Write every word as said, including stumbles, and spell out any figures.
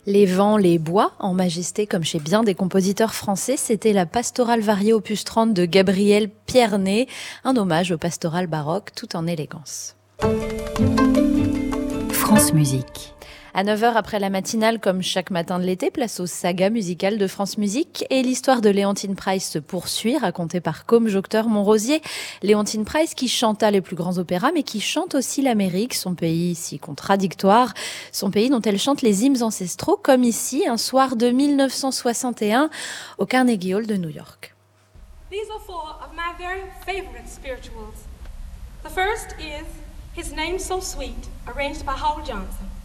Les vents, les bois, en majesté comme chez bien des compositeurs français, c'était la pastorale variée opus trente de Gabriel Pierné, un hommage au pastoral baroque tout en élégance. France Musique. À neuf heures après la matinale, comme chaque matin de l'été, place aux sagas musicales de France Musique. Et l'histoire de Léontine Price se poursuit, racontée par Côme Jocteur Montrosier. Léontine Price qui chanta les plus grands opéras, mais qui chante aussi l'Amérique, son pays si contradictoire. Son pays dont elle chante les hymnes ancestraux, comme ici, un soir de mille neuf cent soixante et un, au Carnegie Hall de New York. These are four of my very favorite spirituals. The first is His Name So Sweet, arranged by Howell Johnson.